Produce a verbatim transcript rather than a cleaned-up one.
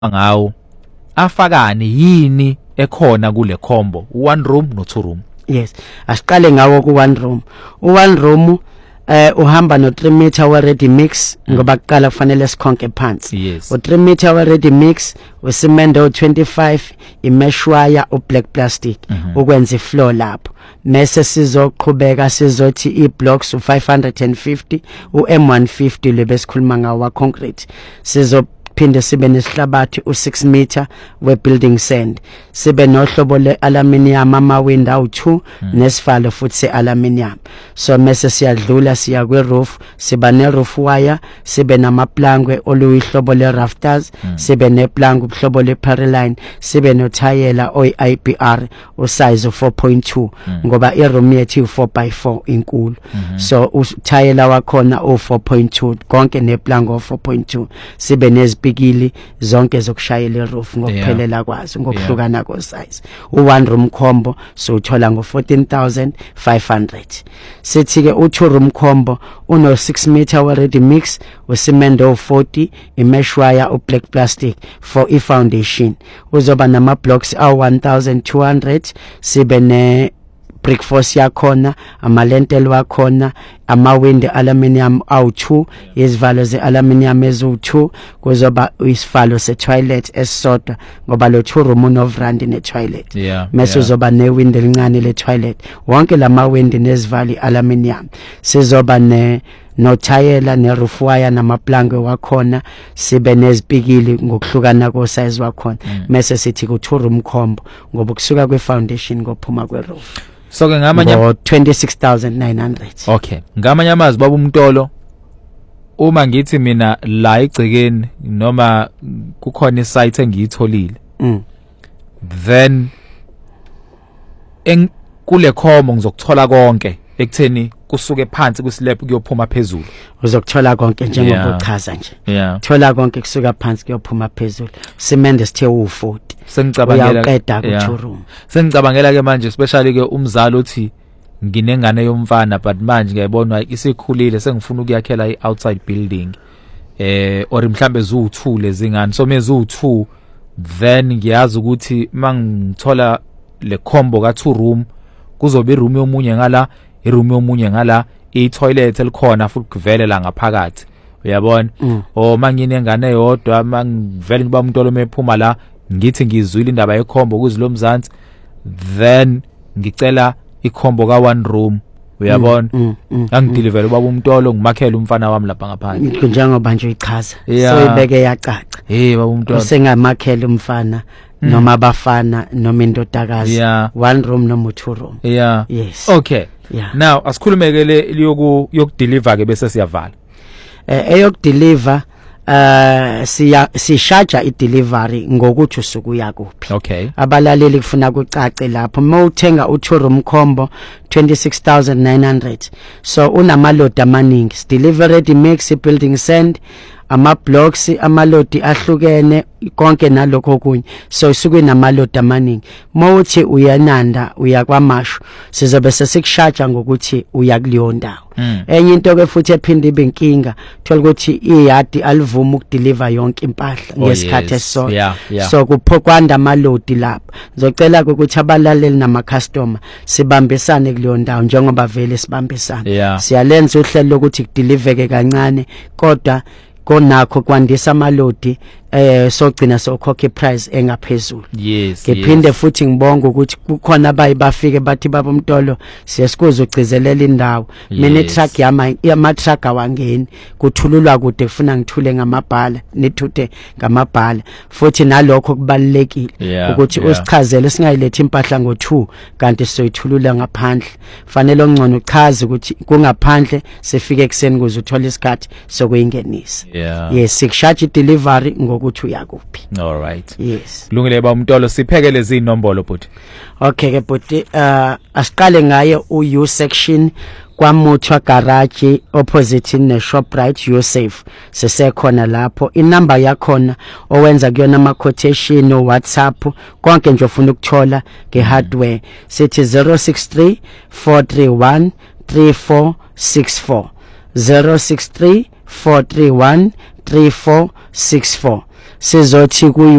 ngawo afakani yini ekhona kule combo one room no two room? Yes, asiqale ngawo ku one room. U one room eh uhamba no three meter we ready mix ngoba kuqala kufanele sikhonke phansi. Yes. U three meter we ready mix usimendo twenty-five imesh wire u black plastic ukwenza ifloor lapho. Mase sizoqhubeka sizothi i blocks u five hundred fifty u M one fifty lebesikhuluma ngawa concrete. Sizo phinde sibe nesihlabathi u six meter we building sand, sibe nohlobo le aluminium ama window two nesivalo futhi se aluminium. So mase siyadlula siya kwe roof, siba ne roof wire, sibe nama plangwe oluyihlobo le rafters, sibe ne plank uhlobo le paraline, sibe no tile oy I P R o size of four point two ngoba i room yethu four by four inkulu. So u tile wakhona o four point two konke ne plank o four point two, sibe ne bigili zonke zokushayela roof ngokuphelela kwazo ngokuhlukana ko size. U one room combo so uthola ngo fourteen thousand five hundred. Sithi ke u two room combo uno six meter we ready mix usimendo forty imesh wire u black plastic for i foundation uzoba nama blocks a one thousand two hundred, sibe ne brick force yakhona, ama lentel wakhona, ama window aluminium awu two, izivalo ze aluminium ezu two, kuzoba isivalo se toilet esodwa ngoba lo two room no veranda ne toilet. Yeah. Mase uzoba ne window elincane le toilet. Wonke lama window nezivali aluminium. Sizoba ne no tile ne roof wire nama plank wakhona, sibe nezipikili ngokuhlukana ko size wakhona. Mase sithi ku two room combo ngoba kusuka kwe foundation ngophuma kwe roof. So ke ngamanye twenty-six thousand nine hundred. Okay, ngamanye amazi baba uMtolo, uma ngithi mina la egcekeni noma kukhona isite engiyitholile mm. then en kule khomo ngizokuthola konke ekutheni kusuke phansi kuslab kuyophuma phezulu, uzokuthola konke njengoba uchaza nje. Yeah. Thola konke kusuka phansi kuyophuma phezulu. Simende sithe u forty. Sengicabangela uyaqeda ku two room. Sengicabangela ke manje especially ke umzali othi nginengane yomfana but manje ngiyabona isikhulile sengifuna ukuyakhela i outside building eh or mhlambe zu two lezingane, so mezu two then ngiyazi ukuthi mangithola le combo ka two room kuzobe room yomunye ngala iroom yomunye ngala, i toilet elikhona futhi kuvele la ngaphakathi, uyabona. Mm. O manginengane yodwa mangivele ngiba uMtolo mephuma la ngithi ngizwile indaba yekhombo kuzilo mzansi, then ngicela ikhombo ka one room, uyabona. mm, mm, angideliver ubaba uMtolo ngimakhela umfana wami lapha ngaphandle njengoba nje ichaza. Yeah. So ibeke yacaca. hey baba uMtolo usengamakhela umfana noma abafana noma indodakazi. Yeah. One room noma two room. Yeah. Yes. Okay. Yeah. Now asikhulumekele liyoku yokudeliver ke bese siyavala. Eh eyokudeliver uh siya sishaja i delivery ngokuthi usuku yakuphi. Okay. Abalaleli kufuna kucace lapho mawuthenga u two room combo twenty-six thousand nine hundred. So unamaload amaningi, delivered mix building sand, ama blocks amalodi ahlukene konke nalokho kunye. So isuke namalodi amaningi. Mawuthi uyananda uya kwamasho sizobe sesikushaja ngokuthi uya kuleyo ndawo. Mm. Enye into ke futhi ephinde ibe inkinga thola ukuthi iyadi alivuma ukudeliver yonke impahla ngesikhathi esisodwa. Yeah, yeah. So kuphokwanda amalodi lapho. Ngizocela ukuthi abalaleli nama customer sibambisane kuleyo ndawo njengoba vele sibambisana. Yeah. Siyalenza uhlelo lokuthi kudeliveke kancane kodwa konakho kwandisa amalodi eh sogcina sokhokhe price engaphezulu. Yes. Ngiphinde Yes. futhi ngibonga ukuthi kukhona abayi bafike bathi baba uMtolo siyasikuza ugcizelela indawo. Mina Yes. truck yama ama truck awangeni kuthululwa kude kufuna ngithule ngamabhala nithuthe ngamabhala futhi nalokho kubalekile Yeah, ukuthi yeah. usichazele singayilethi impahla ngo two kanti soyithulula ngaphandle. Fanele ongcono uchaze ukuthi kungaphandle sifike ekseni kuze uthola isikhathi sokuyingenisa. Yeah. Yes, sikushaja delivery ngokuthi uyakuphi. All right. Yes. Kulungile baba uMtolo, siphekele izinombolo futhi. Okay ke buti uh asiqale ngaye u U section kwaMuthwa garage opposite ne Shoprite U Safe. Sisekhona lapho inamba yakhona owenza kuyona ama quotation no WhatsApp konke nje ufuna ukuthola ke hardware sithi zero six three four three one three four six four zero six three four three one three four six four. sizothi ku